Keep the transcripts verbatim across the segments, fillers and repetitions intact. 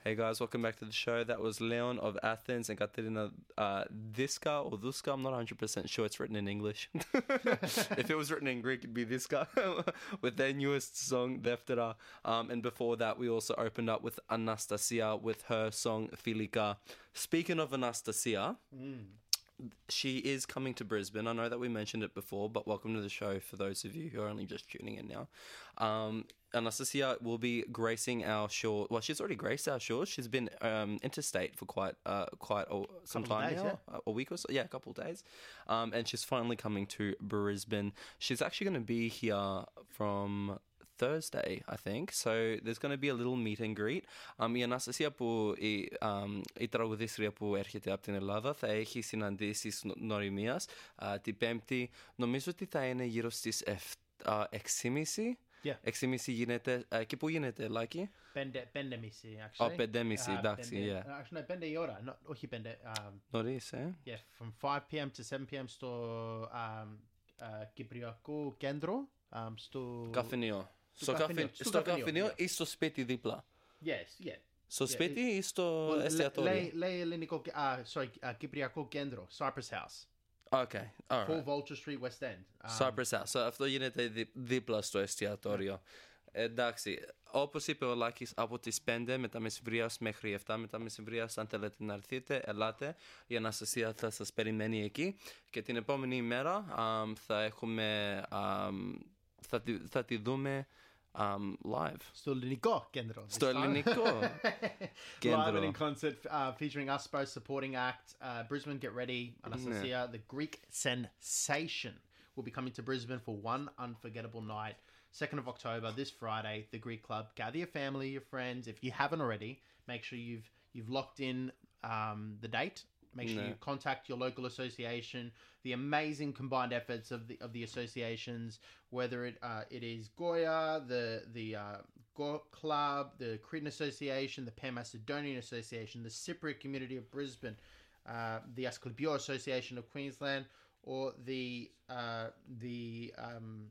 Hey guys, welcome back to the show. That was Leon of Athens and Katerina uh, Diska or Duska. I'm not one hundred percent sure it's written in English. If it was written in Greek, it'd be Diska with their newest song, Deftera. Um, and before that, we also opened up with Anastasia with her song Filika. Speaking of Anastasia, mm. she is coming to Brisbane. I know that we mentioned it before, but welcome to the show for those of you who are only just tuning in now. Um, Anastasia will be gracing our shore. Well, she's already graced our shores. She's been um, interstate for quite uh, quite a, some couple time days, now, yeah. a week or so. Yeah, a couple of days. Um, and she's finally coming to Brisbane. She's actually going to be here from Thursday, I think. So there's going to be a little meet and greet. Um, η Αναστασία που η, um, η τραγουδίστρια που έρχεται από την Ελλάδα θα έχει συναντήσεις νοριμίας uh, την Πέμπτη. Νομίζω ότι θα είναι γύρω στις έξι και μισή. Yeah. έξι και μισή γίνεται. Uh, και πού γίνεται, Λάκη? Πέντε, πέντε μισή, actually. Oh, πέντε και μισή, εντάξει, πέντε, yeah. Actually, no, πέντε η ώρα, not, όχι πέντε. Um, Νωρίς, ε? Yeah, from five p.m. to seven p.m. στο um, uh, Κυπριακό κέντρο. Um, στο... Καφενείο. Στο, στο, καφενείο. στο, στο καφενείο yeah. ή στο σπίτι δίπλα? Yes, yeah. Στο yeah, σπίτι it, ή στο well, εστιατόριο? Λέει, λέει ελληνικό, uh, sorry, uh, Κυπριακό κέντρο, Cypress House. Okay, all right. four Vulture Street, West End. Um, Cypress House. So αυτό γίνεται δι, δίπλα στο εστιατόριο. Yeah. Εντάξει, όπως είπε ο Λάκης, από τις πέντε μετά μεσημβρίας μέχρι επτά μετά μεσημβρίας, αν θέλετε να έρθετε, ελάτε. Η Αναστασία θα σας περιμένει εκεί. Και την επόμενη ημέρα um, θα έχουμε, um, θα, θα τη δούμε um, live. Στο ελληνικό κέντρο. Στο ελληνικό κέντρο. Live and in concert, uh, featuring us both, supporting act. Uh, Brisbane, get ready. Anastasia, yeah. The Greek sensation, will be coming to Brisbane for one unforgettable night. second of October, this Friday, the Greek Club. Gather your family, your friends. If you haven't already, make sure you've you've locked in um, the date. Make sure no. you contact your local association. The amazing combined efforts of the of the associations, whether it uh, it is Goya, the the uh, Go Club, the Cretan Association, the Pan Macedonian Association, the Cypriot Community of Brisbane, uh, the Asclepios Association of Queensland, or the uh, the um,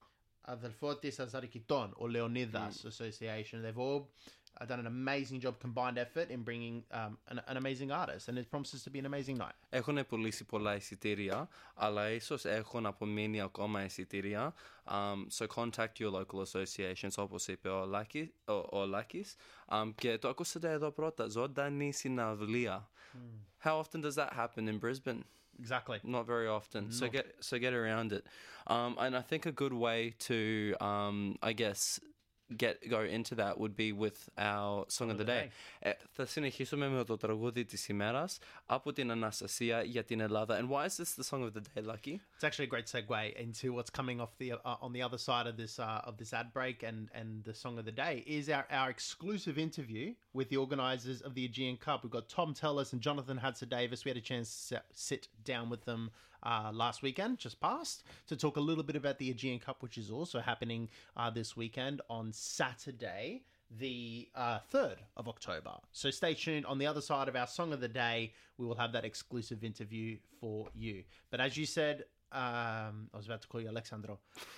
Αδελφότης Αζαρικητών or Leonidas mm. Association. They've all uh, done an amazing job, combined effort in bringing um, an, an amazing artist, and it promises to be an amazing night. Έχουν πουλήσει πολλά εισιτήρια, αλλά ίσως έχουν απομείνει ακόμα εισιτήρια. Um, so contact your local associations, όπως είπε ο Λάκης. Ο, ο Λάκης. Um, και το ακούσατε εδώ πρώτα, ζωντανή συναυλία. Mm. How often does that happen in Brisbane? Exactly. Not very often. Not. So get so get around it. Um, and I think a good way to, um, I guess, get go into that would be with our song of the day. Ε, θα συνεχίσουμε με το τραγούδι της ημέρας από την Αναστασία για την Ελλάδα. And why is this the song of the day, Lucky? It's actually a great segue into what's coming off the uh, on the other side of this uh, of this ad break, and and the song of the day is our, our exclusive interview with the organisers of the Aegean Cup. We've got Tom Tellis and Jonathan Hadza-Davis. We had a chance to sit down with them uh, last weekend, just past, to talk a little bit about the Aegean Cup, which is also happening uh, this weekend on Saturday, the uh, third of October. So stay tuned. On the other side of our song of the day, we will have that exclusive interview for you. But as you said, um, I was about to call you Alexandro.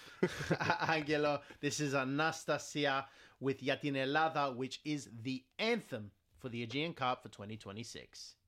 Angelo, this is Anastasia with Ya Tin Ελλάδα, which is the anthem for the Aegean Cup for twenty twenty-six.